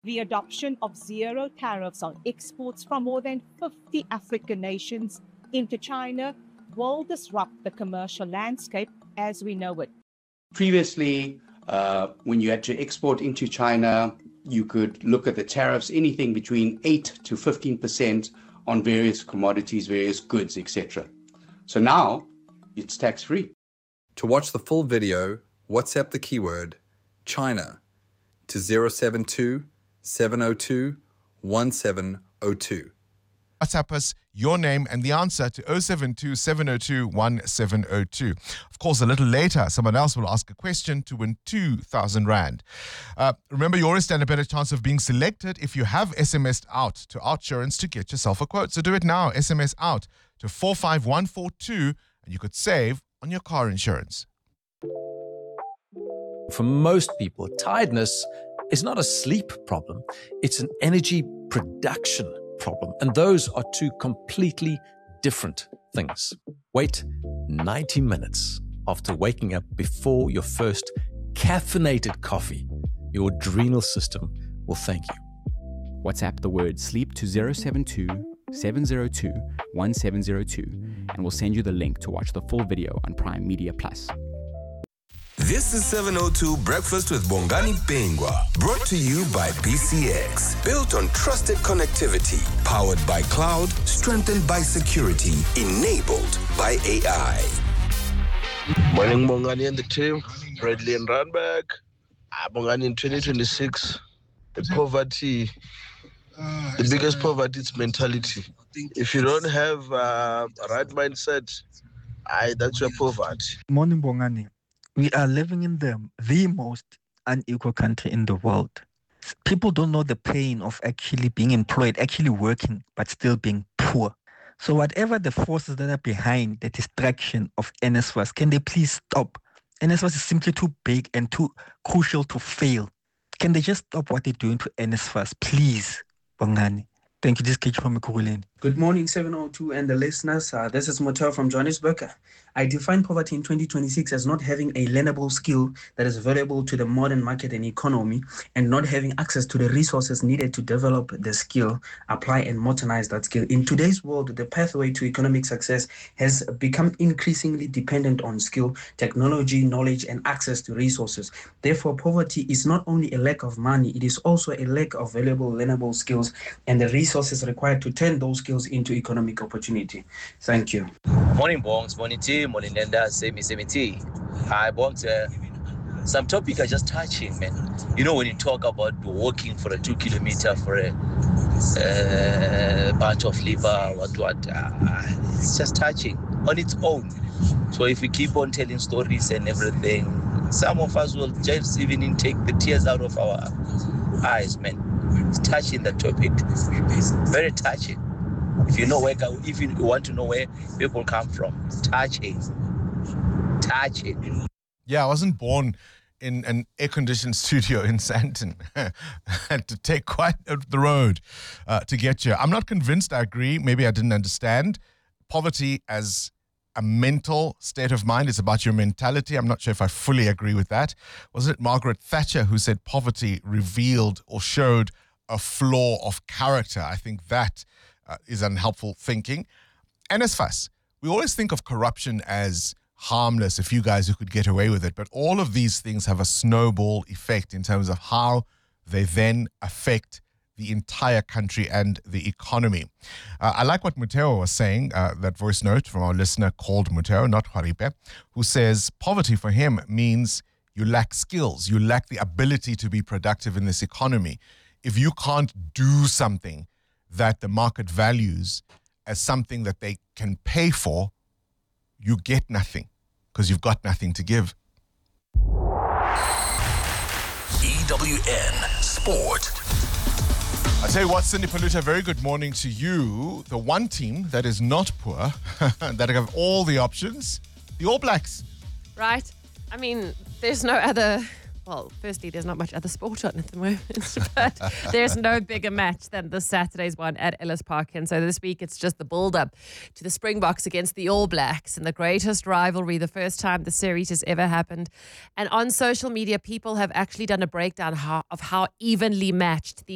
The adoption of zero tariffs on exports from more than 50 African nations into China will disrupt the commercial landscape as we know it. Previously, when you had to export into China, you could look at the tariffs, anything between 8 to 15% on various commodities, various goods, etc. So now it's tax-free. To watch the full video, WhatsApp the keyword China to 072 702 1702. WhatsApp us your name and the answer to 072 702 1702. Of course, a little later, someone else will ask a question to win 2,000 Rand. Remember, you always stand a better chance of being selected if you have SMS'd out to Outsurance to get yourself a quote. So do it now. SMS out to 45142 and you could save on your car insurance. For most people, tiredness is not a sleep problem. It's an energy production problem. And those are two completely different things. Wait 90 minutes after waking up before your first caffeinated coffee. Your adrenal system will thank you. WhatsApp the word sleep to 072 702 1702 and we'll send you the link to watch the full video on Prime Media Plus. This is 702 Breakfast with Bongani Bengwa, brought to you by BCX. Built on trusted connectivity, powered by cloud, strengthened by security, enabled by AI. Morning, Bongani and the team. Bradley and Runback. Bongani in 2026, the poverty, the biggest poverty is mentality. If you don't have a right mindset, that's your poverty. Morning, Bongani. We are living in the most unequal country in the world. People don't know the pain of actually being employed, actually working, but still being poor. So whatever the forces that are behind the distraction of NSFAS, can they please stop? NSFAS is simply too big and too crucial to fail. Can they just stop what they're doing to NSFAS, please, Bongani? Thank you. This is from Mikuruleni. Good morning, 702 and the listeners. This is Motel from Johannesburg. I define poverty in 2026 as not having a learnable skill that is available to the modern market and economy and not having access to the resources needed to develop the skill, apply and modernize that skill. In today's world, the pathway to economic success has become increasingly dependent on skill, technology, knowledge, and access to resources. Therefore, poverty is not only a lack of money, it is also a lack of valuable learnable skills and the resources required to turn those skills into economic opportunity. Thank you. Morning, Bongs. Morning, team. Morning, Nenda. Semi tea. Hi, Bongs. Some topic are just touching, man. You know, when you talk about walking for a 2 kilometer for a bunch of liver, it's just touching on its own. So if we keep on telling stories and everything, some of us will just even take the tears out of our eyes, man. It's touching the topic. Very touching. If you want to know where people come from, touching. Yeah, I wasn't born in an air-conditioned studio in Sandton. I had to take quite the road to get here. I'm not convinced I agree. Maybe I didn't understand. Poverty as a mental state of mind. It's about your mentality. I'm not sure if I fully agree with that. Was it Margaret Thatcher who said poverty revealed or showed a flaw of character? I think that is unhelpful thinking. NSFAS, we always think of corruption as harmless, a few guys who could get away with it, but all of these things have a snowball effect in terms of how they then affect the entire country and the economy. I like what Muteo was saying, that voice note from our listener called Muteo, not Haripe, who says poverty for him means you lack skills, you lack the ability to be productive in this economy. If you can't do something that the market values as something that they can pay for, you get nothing because you've got nothing to give. EWN Sport. I tell you what, Cindy Paluta, very good morning to you. The one team that is not poor, that have all the options, the All Blacks. Right. I mean, there's no other... Well, firstly, there's not much other sport on at the moment, but there's no bigger match than this Saturday's one at Ellis Park. And so this week, it's just the build-up to the Springboks against the All Blacks in the greatest rivalry, the first time the series has ever happened. And on social media, people have actually done a breakdown of how evenly matched the